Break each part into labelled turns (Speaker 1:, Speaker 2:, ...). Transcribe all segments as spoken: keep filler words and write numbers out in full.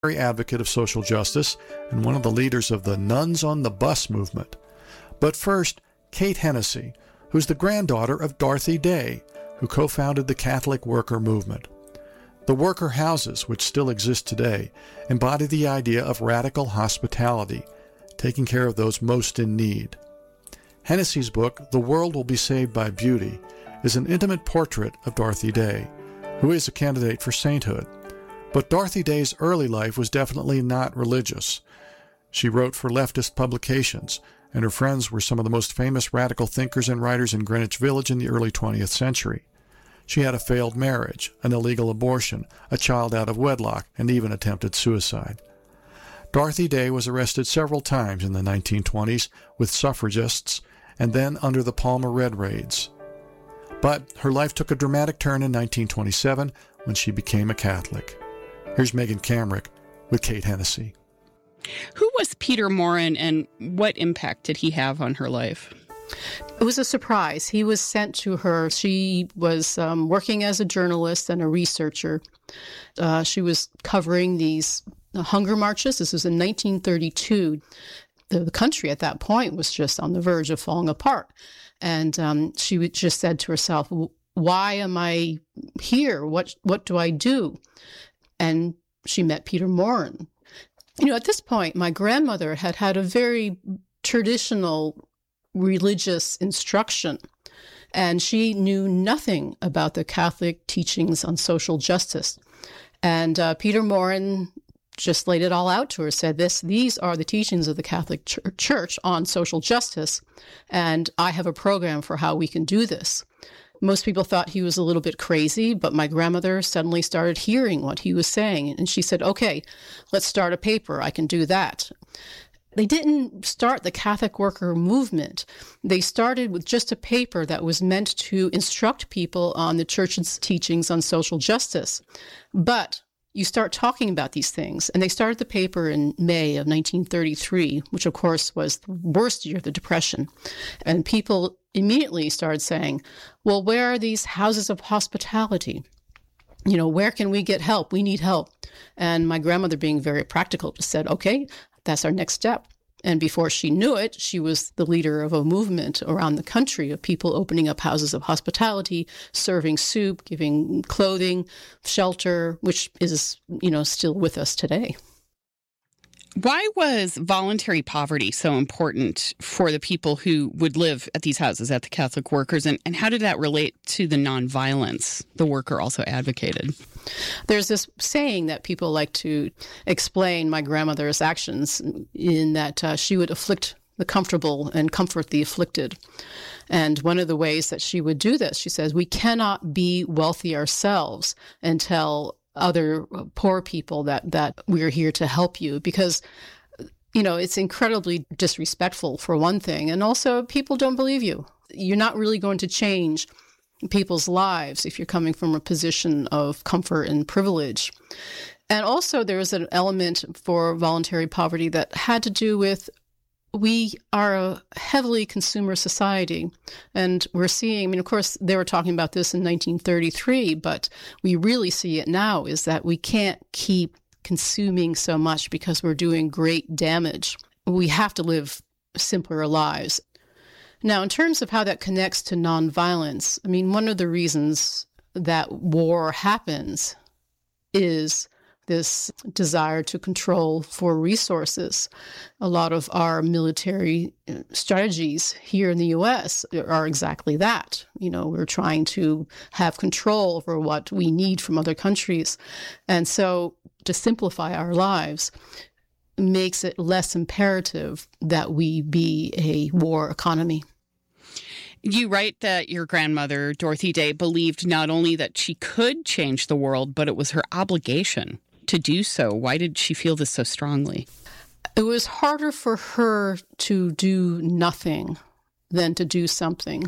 Speaker 1: advocate of social justice and one of the leaders of the Nuns on the Bus movement. But first, Kate Hennessy, who's the granddaughter of Dorothy Day, who co-founded the Catholic Worker Movement. The worker houses, which still exist today, embody the idea of radical hospitality, taking care of those most in need. Hennessy's book, The World Will Be Saved by Beauty, is an intimate portrait of Dorothy Day, who is a candidate for sainthood. But Dorothy Day's early life was definitely not religious. She wrote for leftist publications, and her friends were some of the most famous radical thinkers and writers in Greenwich Village in the early twentieth century. She had a failed marriage, an illegal abortion, a child out of wedlock, and even attempted suicide. Dorothy Day was arrested several times in the nineteen twenties with suffragists and then under the Palmer Red raids. But her life took a dramatic turn in nineteen twenty-seven when she became a Catholic. Here's Megan Kamrick with Kate Hennessy.
Speaker 2: Who was Peter Maurin, and what impact did he have on her life?
Speaker 3: It was a surprise. He was sent to her. She was um, working as a journalist and a researcher. Uh, she was covering these hunger marches. This was in nineteen thirty-two. The, the country at that point was just on the verge of falling apart. And um, she just said to herself, why am I here? What, what do I do? And she met Peter Maurin. You know, at this point, my grandmother had had a very traditional religious instruction, and she knew nothing about the Catholic teachings on social justice. And uh, Peter Maurin just laid it all out to her, said, "This, these are the teachings of the Catholic Ch- Church on social justice, and I have a program for how we can do this." Most people thought he was a little bit crazy, but my grandmother suddenly started hearing what he was saying. And she said, okay, let's start a paper. I can do that. They didn't start the Catholic Worker Movement. They started with just a paper that was meant to instruct people on the Church's teachings on social justice. But you start talking about these things. And they started the paper in May of nineteen thirty-three, which of course was the worst year of the Depression. And people immediately started saying, well, where are these houses of hospitality? You know, where can we get help? We need help. And my grandmother, being very practical, just said, okay, that's our next step. And before she knew it, she was the leader of a movement around the country of people opening up houses of hospitality, serving soup, giving clothing, shelter, which is, you know, still with us today.
Speaker 2: Why was voluntary poverty so important for the people who would live at these houses, at the Catholic Workers, and, and how did that relate to the nonviolence the worker also advocated?
Speaker 3: There's this saying that people like to explain my grandmother's actions in that uh, she would afflict the comfortable and comfort the afflicted. And one of the ways that she would do this, she says, we cannot be wealthy ourselves and tell other poor people that, that we're here to help you, because, you know, it's incredibly disrespectful for one thing. And also people don't believe you. You're not really going to change people's lives if you're coming from a position of comfort and privilege. And also there was an element for voluntary poverty that had to do with we are a heavily consumer society, and we're seeing, I mean, of course, they were talking about this in nineteen thirty-three, but we really see it now is that we can't keep consuming so much because we're doing great damage. We have to live simpler lives. Now, in terms of how that connects to nonviolence, I mean, one of the reasons that war happens is this desire to control for resources. A lot of our military strategies here in the U S are exactly that. You know, we're trying to have control over what we need from other countries. And so to simplify our lives makes it less imperative that we be a war economy.
Speaker 2: You write that your grandmother, Dorothy Day, believed not only that she could change the world, but it was her obligation to do so. Why did she feel this so strongly?
Speaker 3: It was harder for her to do nothing than to do something.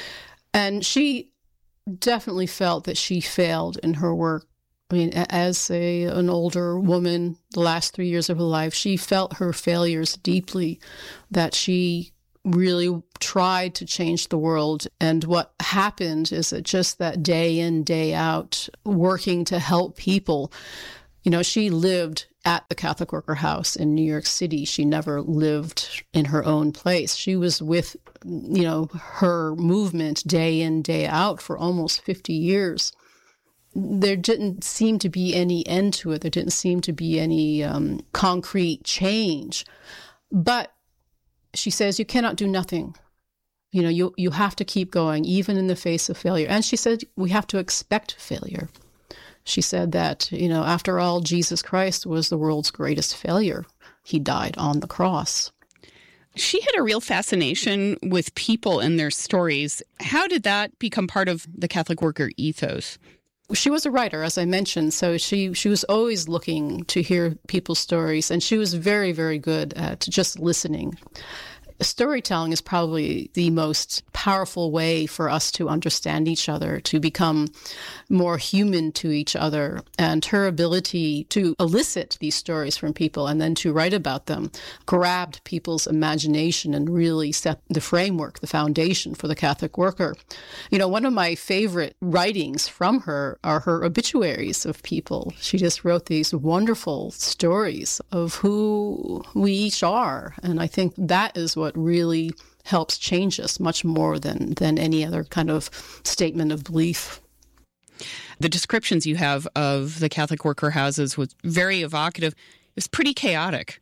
Speaker 3: And she definitely felt that she failed in her work. I mean, as a, an older woman, the last three years of her life, she felt her failures deeply, that she really tried to change the world. And what happened is that just that day in, day out, working to help people, you know, she lived at the Catholic Worker House in New York City. She never lived in her own place. She was with, you know, her movement day in, day out for almost fifty years. There didn't seem to be any end to it. There didn't seem to be any um, concrete change. But she says, you cannot do nothing. You know, you you have to keep going, even in the face of failure. And she said, we have to expect failure. She said that, you know, after all, Jesus Christ was the world's greatest failure. He died on the cross.
Speaker 2: She had a real fascination with people and their stories. How did that become part of the Catholic Worker ethos?
Speaker 3: She was a writer, as I mentioned, so she, she was always looking to hear people's stories, and she was very, very good at just listening. Storytelling is probably the most powerful way for us to understand each other, to become more human to each other. And her ability to elicit these stories from people and then to write about them grabbed people's imagination and really set the framework, the foundation for the Catholic Worker. You know, one of my favorite writings from her are her obituaries of people. She just wrote these wonderful stories of who we each are. And I think that is what really helps change us much more than than any other kind of statement of belief.
Speaker 2: The descriptions you have of the Catholic worker houses was very evocative. It was pretty chaotic.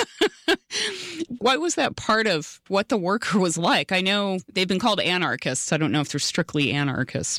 Speaker 2: What was that part of what the worker was like? I know they've been called anarchists. I don't know if they're strictly anarchists.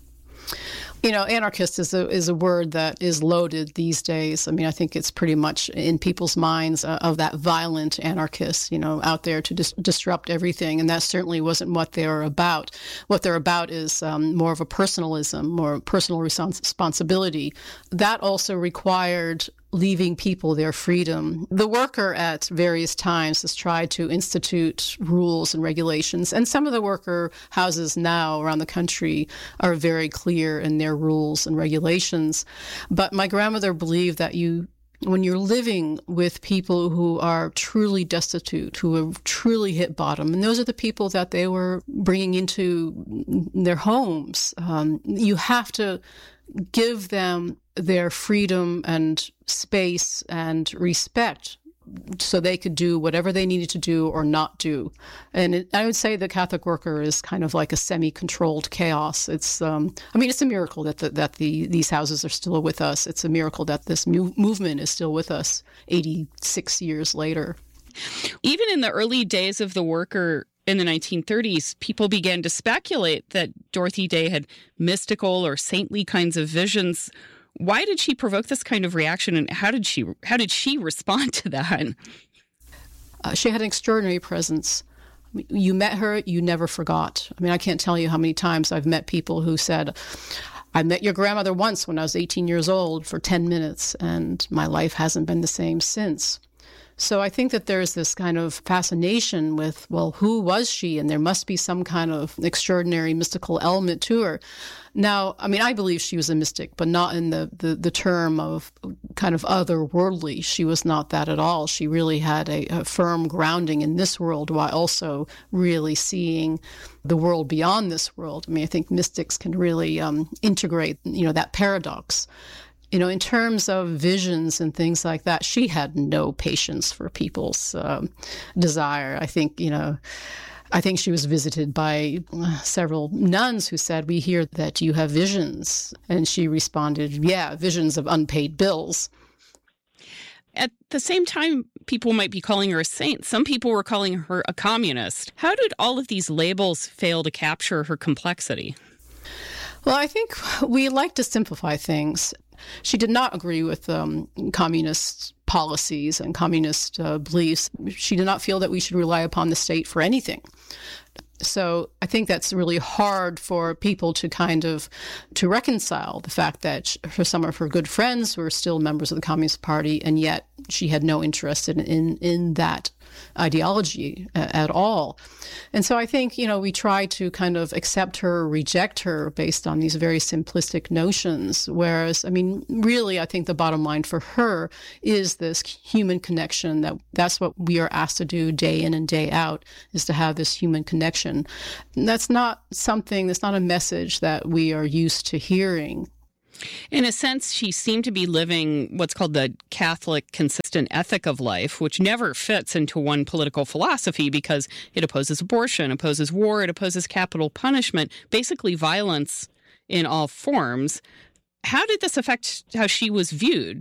Speaker 3: You know, anarchist is a is a word that is loaded these days. I mean, I think it's pretty much in people's minds uh, of that violent anarchist, you know, out there to dis- disrupt everything. And that certainly wasn't what they were about. What they're about is um, more of a personalism, more personal respons- responsibility. That also required leaving people their freedom. The worker at various times has tried to institute rules and regulations, and some of the worker houses now around the country are very clear in their rules and regulations. But my grandmother believed that you when you're living with people who are truly destitute, who have truly hit bottom, and those are the people that they were bringing into their homes, um, you have to give them their freedom and space and respect so they could do whatever they needed to do or not do. And it, I would say the Catholic worker is kind of like a semi-controlled chaos. It's, um, I mean, it's a miracle that the, that the these houses are still with us. It's a miracle that this mu- movement is still with us eighty-six years later.
Speaker 2: Even in the early days of the worker in the nineteen thirties, people began to speculate that Dorothy Day had mystical or saintly kinds of visions. Why did she provoke this kind of reaction, and how did she how did she respond to that?
Speaker 3: Uh, she had an extraordinary presence. You met her, you never forgot. I mean, I can't tell you how many times I've met people who said, I met your grandmother once when I was eighteen years old for ten minutes, and my life hasn't been the same since. So I think that there's this kind of fascination with, well, who was she? And there must be some kind of extraordinary mystical element to her. Now, I mean, I believe she was a mystic, but not in the, the, the term of kind of otherworldly. She was not that at all. She really had a, a firm grounding in this world while also really seeing the world beyond this world. I mean, I think mystics can really um, integrate, you know, that paradox. You know, in terms of visions and things like that, she had no patience for people's um, desire. I think, you know, I think she was visited by several nuns who said, we hear that you have visions. And she responded, yeah, visions of unpaid bills.
Speaker 2: At the same time, people might be calling her a saint. Some people were calling her a communist. How did all of these labels fail to capture her complexity?
Speaker 3: Well, I think we like to simplify things. She did not agree with um, communist policies and communist uh, beliefs. She did not feel that we should rely upon the state for anything. So I think that's really hard for people to kind of to reconcile the fact that she, for some of her good friends were still members of the Communist Party, and yet she had no interest in in, in that ideology at all. And so I think, you know, we try to kind of accept her or reject her based on these very simplistic notions. Whereas, I mean, really, I think the bottom line for her is this human connection, that that's what we are asked to do day in and day out, is to have this human connection. And that's not something, that's not a message that we are used to hearing.
Speaker 2: In a sense, she seemed to be living what's called the Catholic consistent ethic of life, which never fits into one political philosophy because it opposes abortion, opposes war, it opposes capital punishment, basically violence in all forms. How did this affect how she was viewed?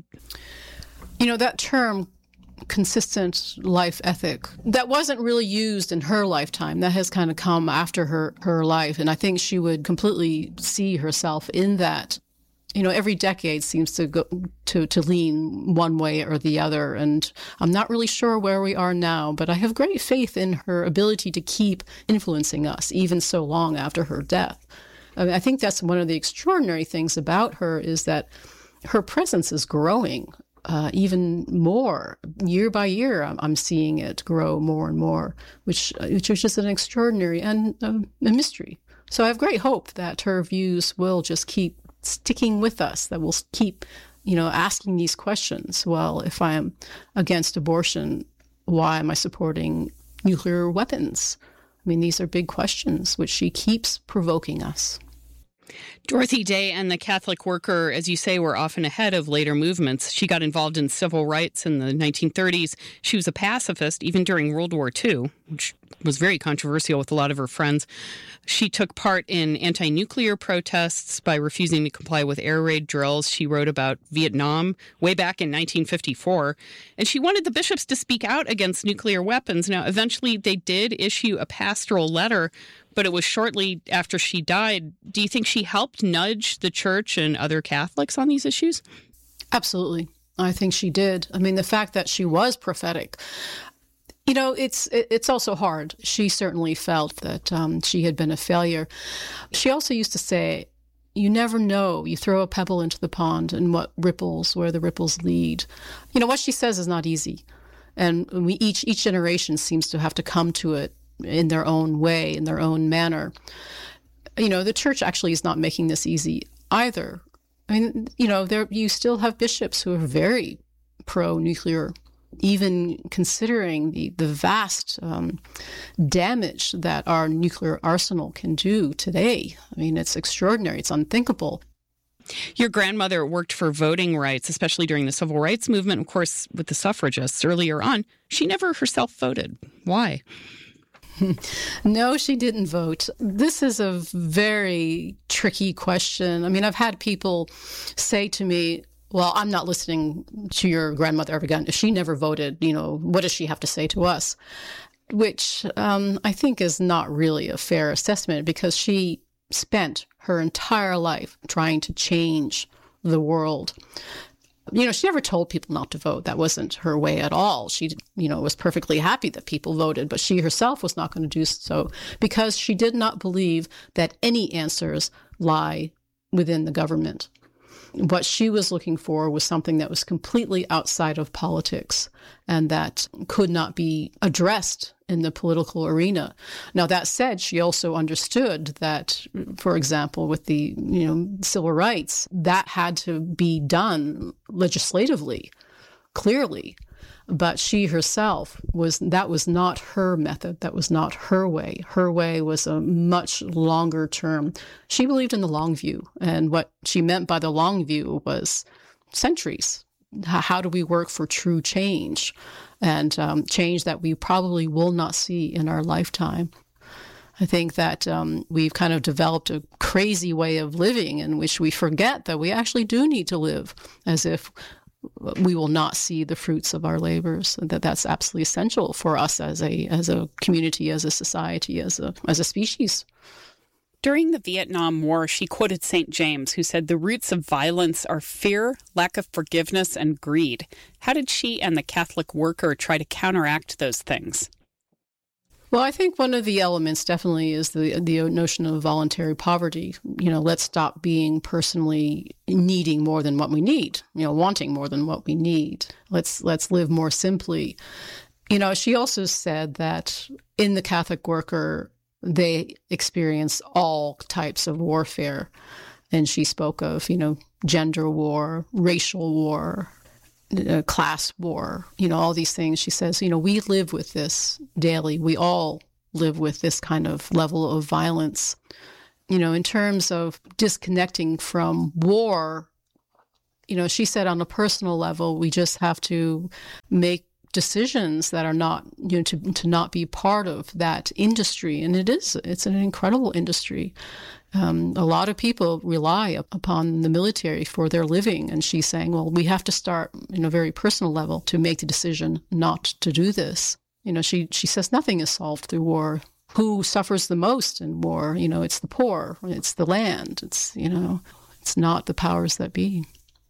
Speaker 3: You know, that term, consistent life ethic, that wasn't really used in her lifetime. That has kind of come after her, her life. And I think she would completely see herself in that. You know, every decade seems to go to, to lean one way or the other. And I'm not really sure where we are now, but I have great faith in her ability to keep influencing us, even so long after her death. I mean, I think that's one of the extraordinary things about her is that her presence is growing uh, even more. Year by year, I'm, I'm seeing it grow more and more, which, which is just an extraordinary and uh, a mystery. So I have great hope that her views will just keep sticking with us, that we'll keep, you know, asking these questions. Well, if I am against abortion, why am I supporting nuclear weapons? I mean, these are big questions, which she keeps provoking us.
Speaker 2: Dorothy Day and the Catholic Worker, as you say, were often ahead of later movements. She got involved in civil rights in the nineteen thirties. She was a pacifist even during World War Two, which was very controversial with a lot of her friends. She took part in anti-nuclear protests by refusing to comply with air raid drills. She wrote about Vietnam way back in nineteen fifty-four. And she wanted the bishops to speak out against nuclear weapons. Now, eventually they did issue a pastoral letter, but it was shortly after she died. Do you think she helped nudge the church and other Catholics on these issues?
Speaker 3: Absolutely. I think she did. I mean, the fact that she was prophetic, you know, it's it's also hard. She certainly felt that um, she had been a failure. She also used to say, you never know. You throw a pebble into the pond and what ripples, where the ripples lead. You know, what she says is not easy. And we each each generation seems to have to come to it in their own way, in their own manner. You know, the church actually is not making this easy either. I mean, you know, there you still have bishops who are very pro-nuclear, even considering the, the vast um, damage that our nuclear arsenal can do today. I mean, it's extraordinary. It's unthinkable.
Speaker 2: Your grandmother worked for voting rights, especially during the civil rights movement, of course, with the suffragists earlier on. She never herself voted. Why?
Speaker 3: No, she didn't vote. This is a very tricky question. I mean, I've had people say to me, well, I'm not listening to your grandmother ever again. She never voted. You know, what does she have to say to us? Which um, I think is not really a fair assessment because she spent her entire life trying to change the world. You know, she never told people not to vote. That wasn't her way at all. She, you know, was perfectly happy that people voted, but she herself was not going to do so because she did not believe that any answers lie within the government. What she was looking for was something that was completely outside of politics and that could not be addressed in the political arena. Now, that said, she also understood that, for example, with the, you know, civil rights, that had to be done legislatively, clearly. But she herself was, that was not her method. That was not her way. Her way was a much longer term. She believed in the long view. And what she meant by the long view was centuries. How do we work for true change? And um, change that we probably will not see in our lifetime. I think that um, we've kind of developed a crazy way of living in which we forget that we actually do need to live as if we will not see the fruits of our labors, and that that's absolutely essential for us as a as a community, as a society, as a as a species.
Speaker 2: During the Vietnam War, she quoted Saint James, who said, "The roots of violence are fear, lack of forgiveness, and greed." How did she and the Catholic Worker try to counteract those things?
Speaker 3: Well, I think one of the elements definitely is the the notion of voluntary poverty. You know, let's stop being personally needing more than what we need, you know, wanting more than what we need. Let's let's live more simply. You know, she also said that in the Catholic Worker, they experience all types of warfare. And she spoke of, you know, gender war, racial war, Uh, class war, you know, all these things. She says, you know, we live with this daily. We all live with this kind of level of violence. you know, in terms of disconnecting from war, you know, she said on a personal level, we just have to make decisions that are not, you know, to, to not be part of that industry. And it is, it's an incredible industry. Um, a lot of people rely upon the military for their living. And she's saying, well, we have to start in a very personal level to make the decision not to do this. You know, she, she says nothing is solved through war. Who suffers the most in war? You know, it's the poor, it's the land, it's, you know, it's not the powers that be.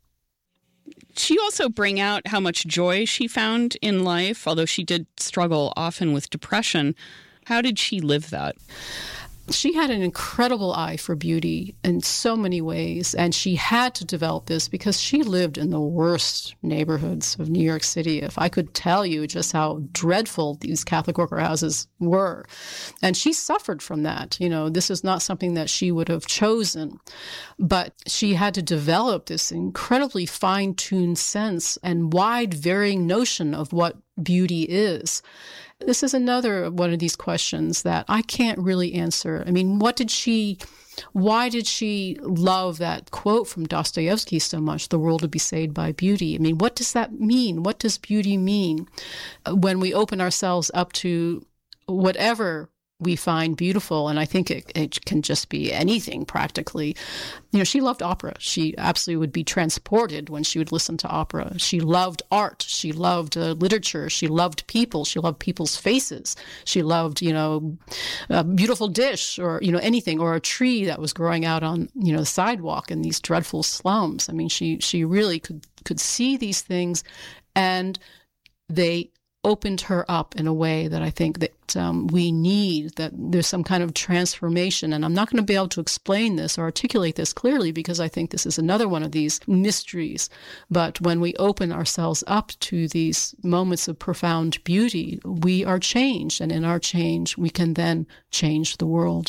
Speaker 2: She also bring out how much joy she found in life, although she did struggle often with depression. How did she live that?
Speaker 3: She had an incredible eye for beauty in so many ways, and she had to develop this because she lived in the worst neighborhoods of New York City. If I could tell you just how dreadful these Catholic worker houses were. And she suffered from that. You know, this is not something that she would have chosen, but she had to develop this incredibly fine-tuned sense and wide varying notion of what beauty is. This is another one of these questions that I can't really answer. I mean, what did she, why did she love that quote from Dostoevsky so much, the world would be saved by beauty? I mean, what does that mean? What does beauty mean? When we open ourselves up to whatever we find beautiful, and I think it, it can just be anything practically. You know, she loved opera. She absolutely would be transported when she would listen to opera. She loved art. She loved uh, literature. She loved people. She loved people's faces. She loved, you know, a beautiful dish or, you know, anything, or a tree that was growing out on, you know, the sidewalk in these dreadful slums. I mean, she she really could could see these things, and they opened her up in a way that I think that um, we need, that there's some kind of transformation. And I'm not going to be able to explain this or articulate this clearly because I think this is another one of these mysteries. But when we open ourselves up to these moments of profound beauty, we are changed. And in our change, we can then change the world.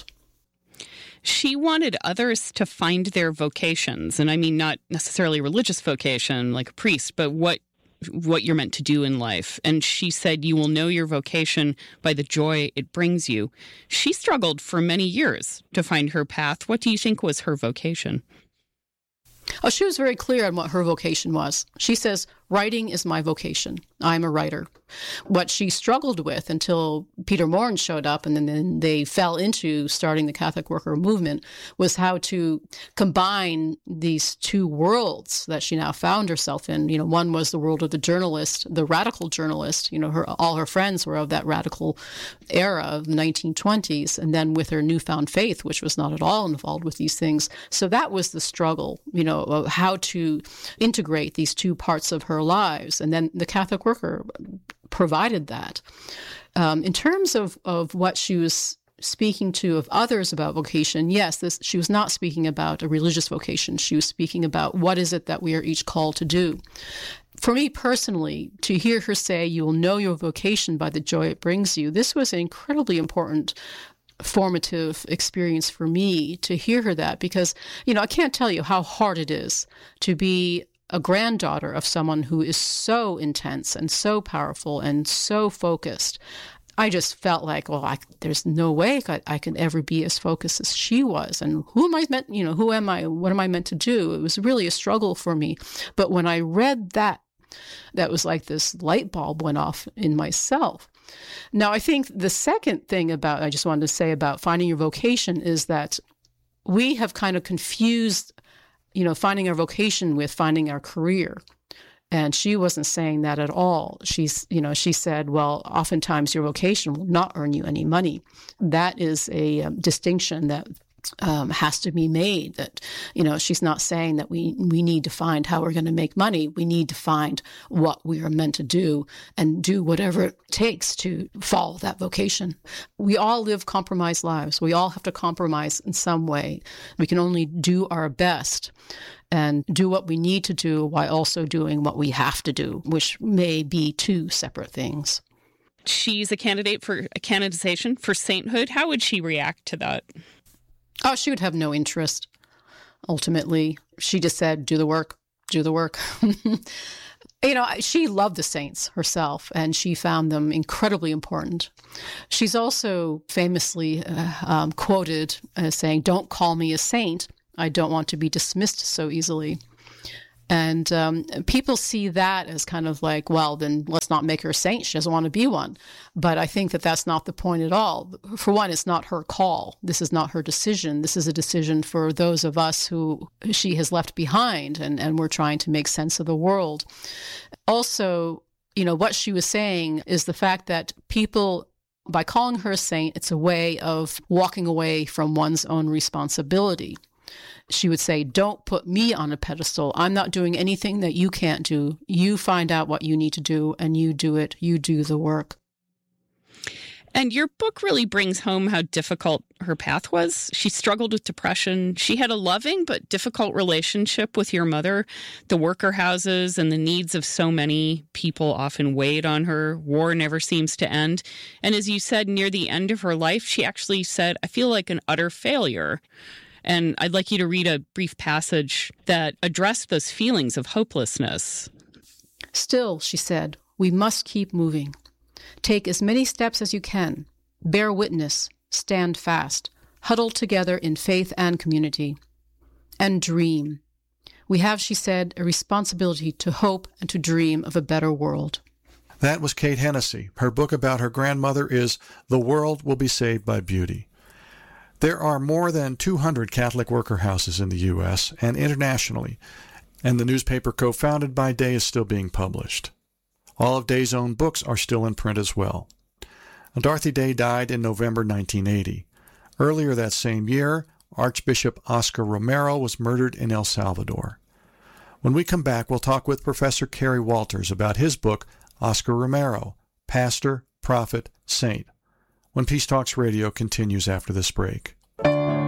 Speaker 2: She wanted others to find their vocations. And I mean, not necessarily religious vocation like a priest, but what what you're meant to do in life. And she said, you will know your vocation by the joy it brings you. She struggled for many years to find her path. What do you think was her vocation?
Speaker 3: Oh, she was very clear on what her vocation was. She says, writing is my vocation. I'm a writer. What she struggled with until Peter Morin showed up and then, then they fell into starting the Catholic worker movement was how to combine these two worlds that she now found herself in. You know, one was the world of the journalist, the radical journalist. You know, her all her friends were of that radical era of the nineteen twenties. And then with her newfound faith, which was not at all involved with these things. So that was the struggle, you know, of how to integrate these two parts of her lives. And then the Catholic worker provided that. Um, in terms of, of what she was speaking to of others about vocation, yes, this, she was not speaking about a religious vocation. She was speaking about what is it that we are each called to do. For me personally, to hear her say, you will know your vocation by the joy it brings you, this was an incredibly important formative experience for me to hear her that, because, you know, I can't tell you how hard it is to be a granddaughter of someone who is so intense and so powerful and so focused. I just felt like, well, I, there's no way I, I can ever be as focused as she was. And who am I meant, you know, who am I? What am I meant to do? It was really a struggle for me. But when I read that, that was like this light bulb went off in myself. Now, I think the second thing about, I just wanted to say about finding your vocation is that we have kind of confused, you know, finding our vocation with finding our career. And she wasn't saying that at all. She's, you know, she said, well, oftentimes your vocation will not earn you any money. That is a um, distinction that um, has to be made. That, you know, she's not saying that we, we need to find how we're going to make money. We need to find what we are meant to do and do whatever it takes to follow that vocation. We all live compromised lives. We all have to compromise in some way. We can only do our best and do what we need to do while also doing what we have to do, which may be two separate things.
Speaker 2: She's a candidate for a canonization for sainthood. How would she react to that?
Speaker 3: Oh, she would have no interest, ultimately. She just said, do the work, do the work. You know, she loved the saints herself, and she found them incredibly important. She's also famously uh, um, quoted as saying, "Don't call me a saint. I don't want to be dismissed so easily." And um, people see that as kind of like, well, then let's not make her a saint. She doesn't want to be one. But I think that that's not the point at all. For one, it's not her call. This is not her decision. This is a decision for those of us who she has left behind, and, and we're trying to make sense of the world. Also, you know, what she was saying is the fact that people, by calling her a saint, it's a way of walking away from one's own responsibility. She would say, don't put me on a pedestal. I'm not doing anything that you can't do. You find out what you need to do and you do it. You do the work.
Speaker 2: And your book really brings home how difficult her path was. She struggled with depression. She had a loving but difficult relationship with your mother. The worker houses and the needs of so many people often weighed on her. War never seems to end. And as you said, near the end of her life, she actually said, I feel like an utter failure. And I'd like you to read a brief passage that addressed those feelings of hopelessness.
Speaker 3: Still, she said, we must keep moving. Take as many steps as you can. Bear witness. Stand fast. Huddle together in faith and community. And dream. We have, she said, a responsibility to hope and to dream of a better world.
Speaker 1: That was Kate Hennessy. Her book about her grandmother is The World Will Be Saved by Beauty. There are more than two hundred Catholic worker houses in the U S and internationally, and the newspaper co-founded by Day is still being published. All of Day's own books are still in print as well. Dorothy Day died in November nineteen eighty. Earlier that same year, Archbishop Oscar Romero was murdered in El Salvador. When we come back, we'll talk with Professor Kerry Walters about his book, Oscar Romero, Pastor, Prophet, Saint, when Peace Talks Radio continues after this break.